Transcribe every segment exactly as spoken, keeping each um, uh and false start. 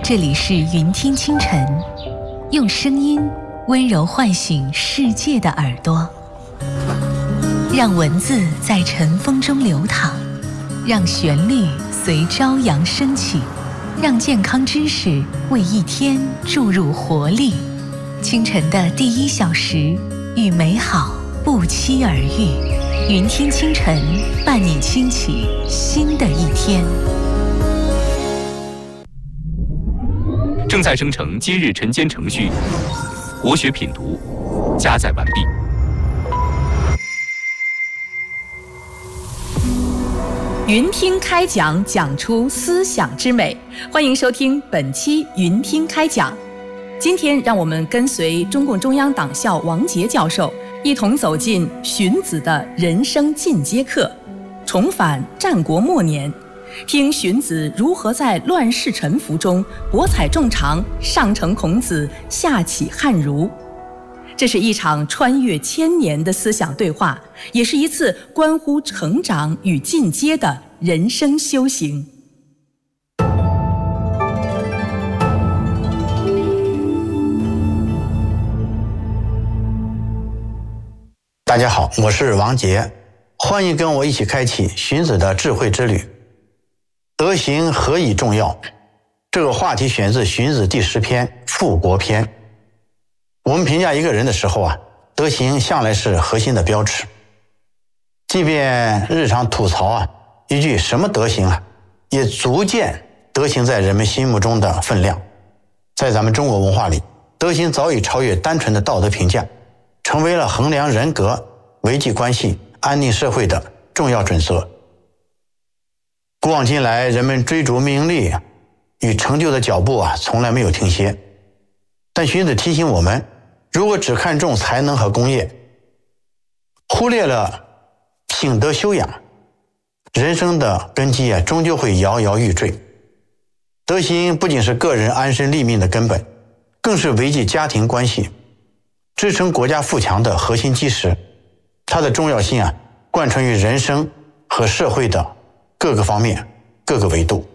这里是云听清晨，用声音温柔唤醒世界的耳朵，让文字在晨风中流淌，让旋律随朝阳升起，让健康知识为一天注入活力。清晨的第一小时，与美好不期而遇。云听清晨，伴你轻启新的一天。 正在生成今日晨间程序，国学品读加载完毕。 云听开讲，讲出思想之美。欢迎收听本期云听开讲。今天让我们跟随中共中央党校王杰教授，一同走进荀子的人生进阶课，重返战国末年，听荀子如何在乱世沉浮中博采众长，上承孔子，下启汉儒。这是一场穿越千年的思想对话，也是一次关乎成长与进阶的人生修行。 大家好，我是王杰，欢迎跟我一起开启荀子的智慧之旅。德行何以重要？这个话题选自荀子第十篇《复国篇》。我们评价一个人的时候啊，德行向来是核心的标尺。即便日常吐槽啊，一句什么德行啊，也足见德行在人们心目中的分量。在咱们中国文化里，德行早已超越单纯的道德评价，成为了衡量人格、维系关系、安定社会的重要准则。古往今来，人们追逐名利与成就的脚步啊，从来没有停歇。但荀子提醒我们，如果只看重才能和功业，忽略了品德修养，人生的根基啊，终究会摇摇欲坠。德行不仅是个人安身立命的根本，更是维系家庭关系、支撑国家富强的核心基石。它的重要性啊，贯穿于人生和社会的各个方面、各个维度。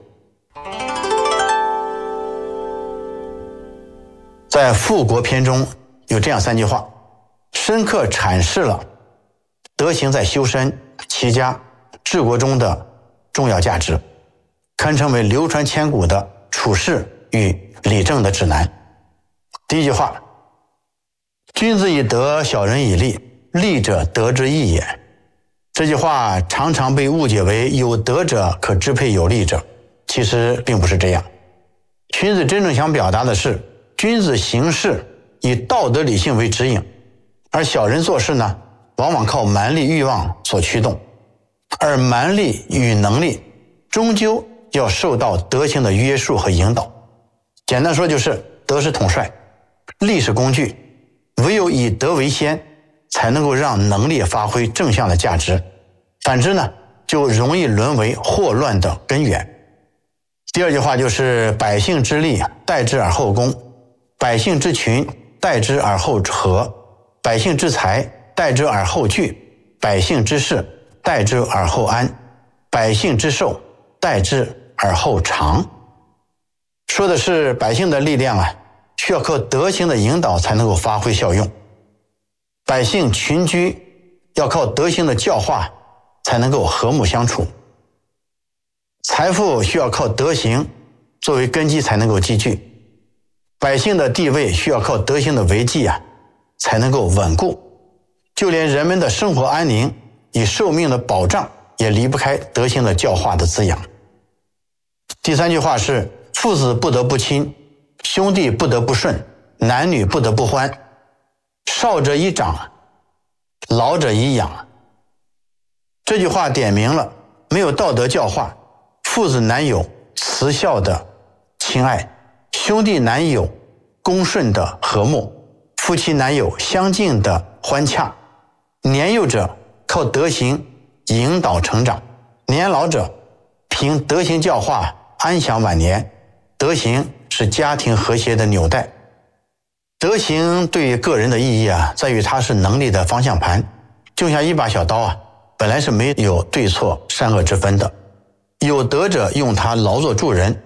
在《复国篇》中有这样三句话，深刻阐释了德行在修身、齐家、治国中的重要价值，堪称为流传千古的处世与理政的指南。第一句话，君子以德，小人以利，利者德之义也。这句话常常被误解为有德者可支配有利者，其实并不是这样。荀子真正想表达的是，君子行事以道德理性为指引，而小人做事呢，往往靠蛮力欲望所驱动，而蛮力与能力终究要受到德行的约束和引导。简单说就是，德是统帅，力是工具，唯有以德为先，才能够让能力发挥正向的价值，反之呢，就容易沦为祸乱的根源。第二句话就是百姓之利，待之而后恭；百姓之群，待之而后和；百姓之财，待之而后聚；百姓之事，待之而后安；百姓之寿，待之而后长。说的是百姓的力量啊，需要靠德行的引导才能够发挥效用。百姓群居要靠德行的教化才能够和睦相处，财富需要靠德行作为根基才能够积聚，百姓的地位需要靠德行的维系啊才能够稳固，就连人们的生活安宁与寿命的保障也离不开德行的教化的滋养。第三句话是父子不得不亲，兄弟不得不顺，男女不得不欢，少者以长，老者以养。这句话点明了没有道德教化，父子难有慈孝的亲爱，兄弟难有恭顺的和睦，夫妻难有相敬的欢洽。年幼者靠德行引导成长，年老者凭德行教化安享晚年。德行是家庭和谐的纽带。德行对于个人的意义啊，在于它是能力的方向盘，就像一把小刀啊，本来是没有对错善恶之分的。有德者用它劳作助人，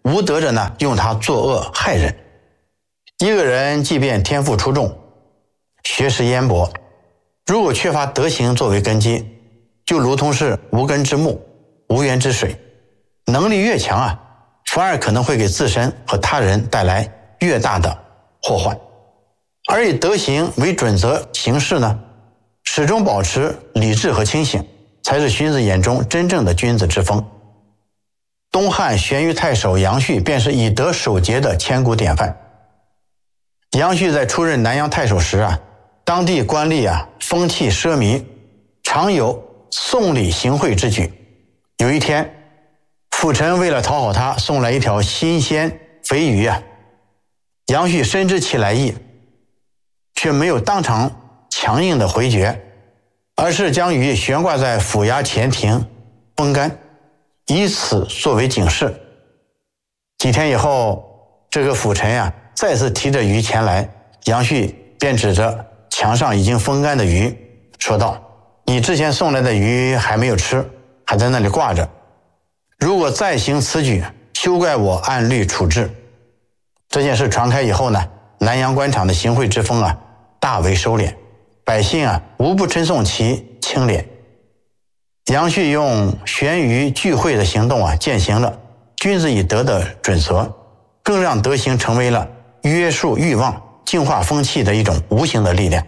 无德者呢，用它作恶害人。一个人即便天赋出众，学识渊博，如果缺乏德行作为根基，就如同是无根之木，无源之水，能力越强啊，反而可能会给自身和他人带来越大的祸患。而以德行为准则行事呢，始终保持理智和清醒，才是荀子眼中真正的君子之风。东汉玄于太守杨旭便是以德守节的千古典范。杨旭在出任南阳太守时啊，当地官吏啊风气奢靡，常有送礼行贿之举。有一天，辅臣为了讨好他，送来一条新鲜肥鱼啊。杨旭深知其来意，却没有当场强硬的回绝，而是将鱼悬挂在府衙前庭风干，以此作为警示。几天以后，这个辅臣呀、啊、再次提着鱼前来，杨旭便指着墙上已经风干的鱼说道：“你之前送来的鱼还没有吃，还在那里挂着。如果再行此举，休怪我按律处置。”这件事传开以后呢，南阳官场的行贿之风啊大为收敛，百姓啊无不称颂其清廉。杨旭用悬鱼聚会的行动啊，践行了君子以德的准则，更让德行成为了约束欲望、净化风气的一种无形的力量。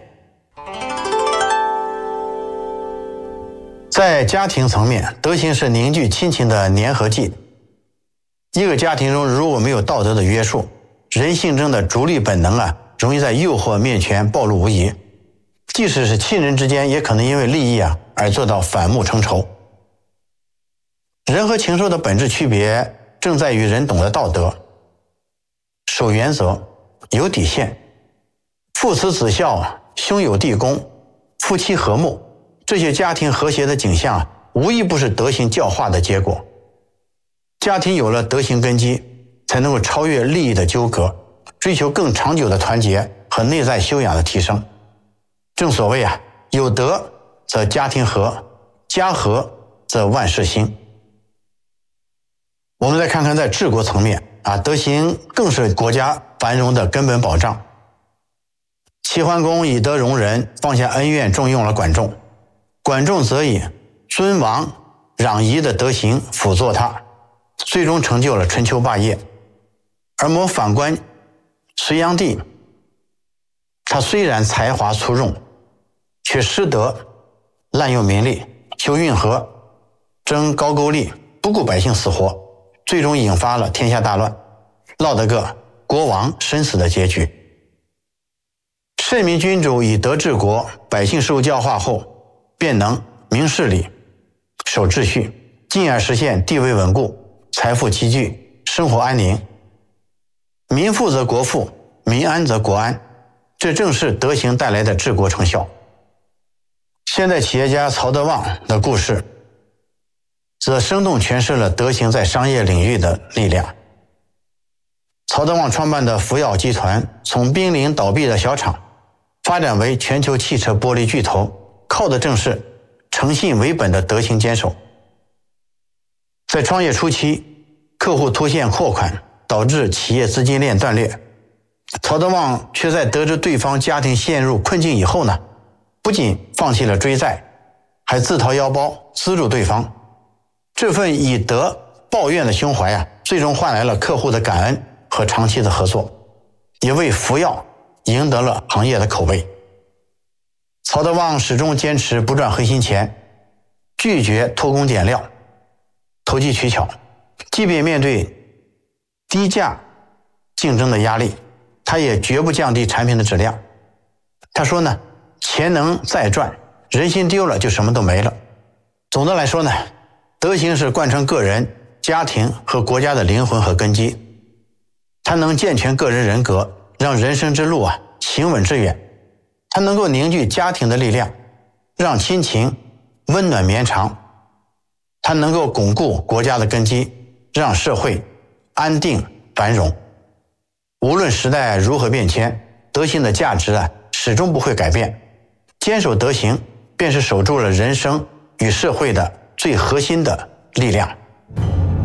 在家庭层面，德行是凝聚亲情的粘合剂。一个家庭中如果没有道德的约束，人性中的逐利本能啊，容易在诱惑面前暴露无遗。即使是亲人之间，也可能因为利益啊而做到反目成仇。人和禽兽的本质区别，正在于人懂得道德，守原则，有底线，父慈子孝，兄友弟恭，夫妻和睦，这些家庭和谐的景象啊，无一不是德行教化的结果。家庭有了德行根基，才能够超越利益的纠葛，追求更长久的团结和内在修养的提升。正所谓啊，有德则家庭和，家和则万事兴。我们再看看在治国层面啊，德行更是国家繁荣的根本保障。齐桓公以德容人，放下恩怨，重用了管仲。管仲则以尊王攘夷的德行辅佐他，最终成就了春秋霸业。而我们反观隋炀帝，他虽然才华出众，却失德，滥用民力，求运河，争高句丽，不顾百姓死活，最终引发了天下大乱，落得个国王身死的结局。圣明君主以德治国，百姓受教化后，便能明事理，守秩序，进而实现地位稳固，财富积聚，生活安宁。民富则国富，民安则国安，这正是德行带来的治国成效。现代企业家曹德旺的故事，则生动诠释了德行在商业领域的力量。曹德旺创办的福耀集团，从濒临倒闭的小厂，发展为全球汽车玻璃巨头，靠的正是诚信为本的德行坚守。在创业初期，客户拖欠货款，导致企业资金链断裂。曹德旺却在得知对方家庭陷入困境以后呢，不仅放弃了追债，还自掏腰包资助对方。这份以德报怨的胸怀啊，最终换来了客户的感恩和长期的合作，也为福耀赢得了行业的口碑。曹德旺始终坚持不赚黑心钱，拒绝偷工减料、投机取巧，即便面对低价竞争的压力，他也绝不降低产品的质量。他说呢，钱能再赚，人心丢了就什么都没了。总的来说呢，德行是贯穿个人、家庭和国家的灵魂和根基，它能健全个人人格，让人生之路啊行稳致远。它能够凝聚家庭的力量，让亲情温暖绵长。它能够巩固国家的根基，让社会安定繁荣。无论时代如何变迁，德行的价值啊始终不会改变。坚守德行，便是守住了人生与社会的最核心的力量。